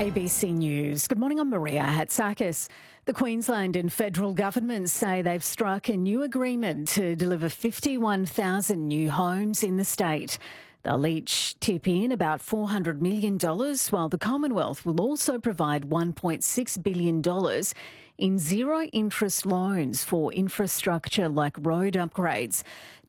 ABC News. Good morning, I'm Maria Hatzakis. The Queensland and federal governments say they've struck a new agreement to deliver 51,000 new homes in the state. They'll each tip in about $400 million, while the Commonwealth will also provide $1.6 billion in zero-interest loans for infrastructure like road upgrades.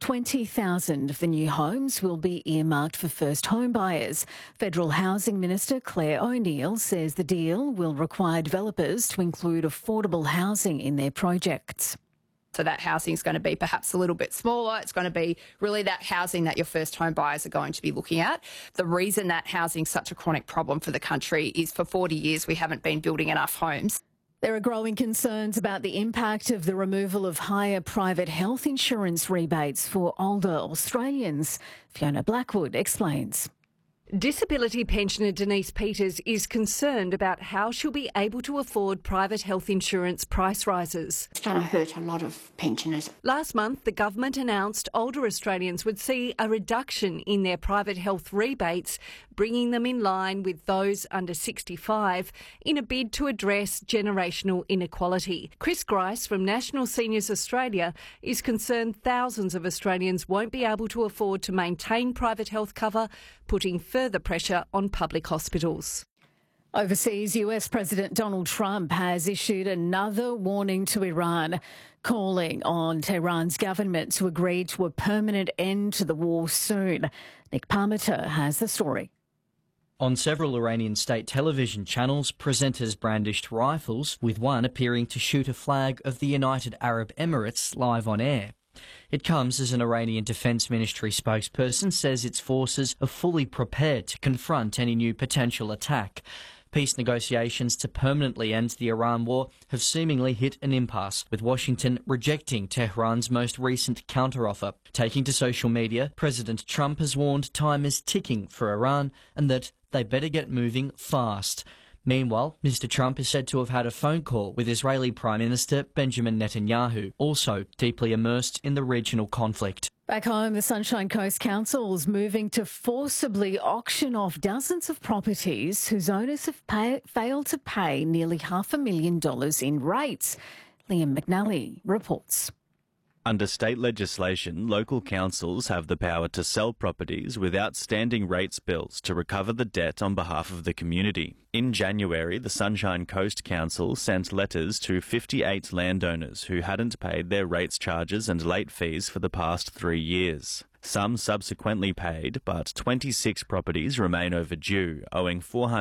20,000 of the new homes will be earmarked for first home buyers. Federal Housing Minister Claire O'Neil says the deal will require developers to include affordable housing in their projects. So that housing is going to be perhaps a little bit smaller. It's going to be really that housing that your first home buyers are going to be looking at. The reason that housing is such a chronic problem for the country is for 40 years we haven't been building enough homes. There are growing concerns about the impact of the removal of higher private health insurance rebates for older Australians. Fiona Blackwood explains. Disability pensioner Denise Peters is concerned about how she'll be able to afford private health insurance price rises. It's going to hurt a lot of pensioners. Last month, the government announced older Australians would see a reduction in their private health rebates, bringing them in line with those under 65 in a bid to address generational inequality. Chris Grice from National Seniors Australia is concerned thousands of Australians won't be able to afford to maintain private health cover, putting further pressure on public hospitals. Overseas, US President Donald Trump has issued another warning to Iran, calling on Tehran's government to agree to a permanent end to the war soon. Nick Parmiter has the story. On several Iranian state television channels, presenters brandished rifles, with one appearing to shoot a flag of the United Arab Emirates live on air. It comes as an Iranian Defence Ministry spokesperson says its forces are fully prepared to confront any new potential attack. Peace negotiations to permanently end the Iran war have seemingly hit an impasse, with Washington rejecting Tehran's most recent counteroffer. Taking to social media, President Trump has warned time is ticking for Iran and that they better get moving fast. Meanwhile, Mr. Trump is said to have had a phone call with Israeli Prime Minister Benjamin Netanyahu, also deeply immersed in the regional conflict. Back home, the Sunshine Coast Council is moving to forcibly auction off dozens of properties whose owners have failed to pay nearly $500,000 in rates. Liam McNally reports. Under state legislation, local councils have the power to sell properties with outstanding rates bills to recover the debt on behalf of the community. In January, the Sunshine Coast Council sent letters to 58 landowners who hadn't paid their rates charges and late fees for the past 3 years. Some subsequently paid, but 26 properties remain overdue, owing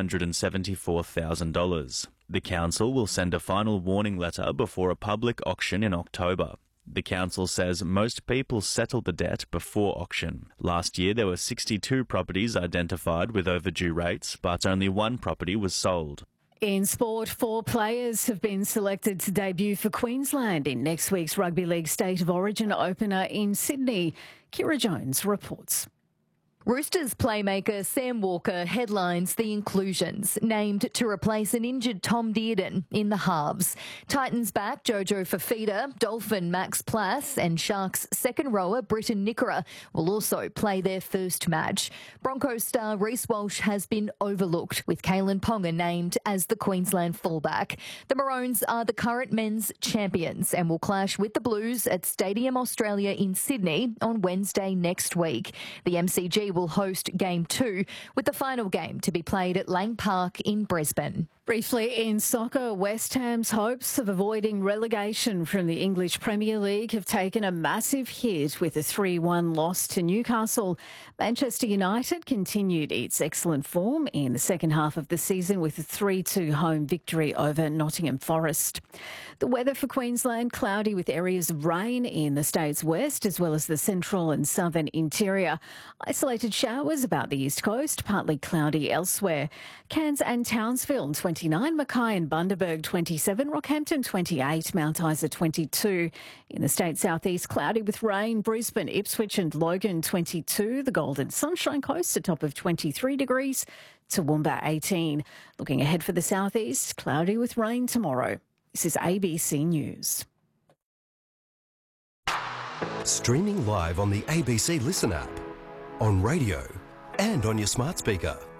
$474,000. The council will send a final warning letter before a public auction in October. The council says most people settled the debt before auction. Last year, there were 62 properties identified with overdue rates, but only one property was sold. In sport, 4 players have been selected to debut for Queensland in next week's Rugby League State of Origin opener in Sydney. Kira Jones reports. Roosters playmaker Sam Walker headlines the inclusions, named to replace an injured Tom Dearden in the halves. Titans back Jojo Fafita, Dolphin Max Plass and Sharks second rower Britton Nickora will also play their first match. Broncos star Reece Walsh has been overlooked, with Kalen Ponga named as the Queensland fullback. The Maroons are the current men's champions and will clash with the Blues at Stadium Australia in Sydney on Wednesday next week. The MCG will host Game 2, with the final game to be played at Lang Park in Brisbane. Briefly, in soccer, West Ham's hopes of avoiding relegation from the English Premier League have taken a massive hit with a 3-1 loss to Newcastle. Manchester United continued its excellent form in the second half of the season with a 3-2 home victory over Nottingham Forest. The weather for Queensland, cloudy with areas of rain in the state's west as well as the central and southern interior. Isolated showers about the east coast, partly cloudy elsewhere. Cairns and Townsville 29, Mackay and Bundaberg 27, Rockhampton 28, Mount Isa 22. In the state southeast, cloudy with rain, Brisbane, Ipswich and Logan 22, the Golden Sunshine Coast a top of 23 degrees, Toowoomba 18. Looking ahead for the southeast, cloudy with rain tomorrow. This is ABC News. Streaming live on the ABC Listen app, on radio and on your smart speaker.